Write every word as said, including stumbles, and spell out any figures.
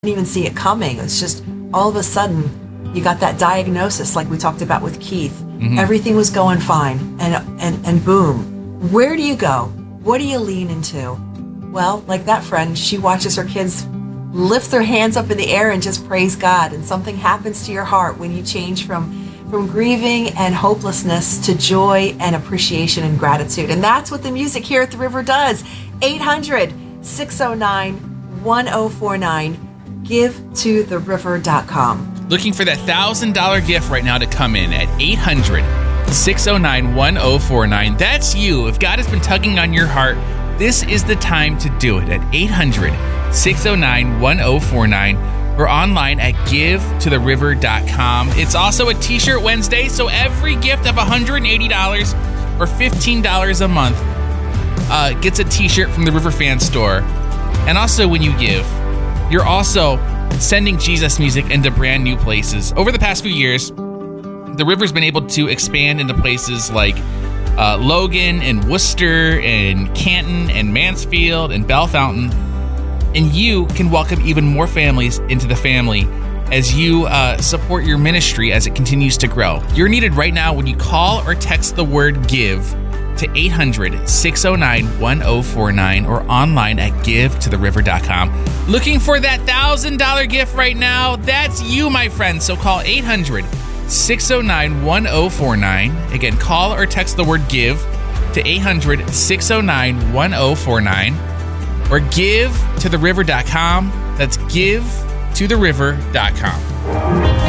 didn't even see it coming. It's just all of a sudden you got that diagnosis like we talked about with Keith. Mm-hmm. Everything was going fine and, and and boom. Where do you go? What do you lean into? Well, like that friend, she watches her kids lift their hands up in the air and just praise God, and something happens to your heart when you change from from grieving and hopelessness to joy and appreciation and gratitude. And that's what the music here at the River does. eight hundred, six oh nine, one oh four nine. give to the river dot com. Looking for that one thousand dollars gift right now to come in at eight hundred, six oh nine, one oh four nine. That's you. If God has been tugging on your heart, this is the time to do it at eight hundred, six oh nine, one oh four nine or online at give to the river dot com. It's also a T-shirt Wednesday, so every gift of one hundred eighty dollars or fifteen dollars a month uh, gets a T-shirt from the River Fan Store. And also when you give, you're also sending Jesus music into brand new places. Over the past few years, the River's been able to expand into places like uh, Logan and Worcester and Canton and Mansfield and Bell Fountain. And you can welcome even more families into the family as you uh, support your ministry as it continues to grow. You're needed right now when you call or text the word GIVE to eight hundred, six oh nine, one oh four nine or online at give to the river dot com. Looking for that one thousand dollars gift right now? That's you, my friend. So call eight hundred, six oh nine, one oh four nine. Again, call or text the word GIVE to eight hundred, six oh nine, one oh four nine or give to the river dot com. That's give to the river dot com.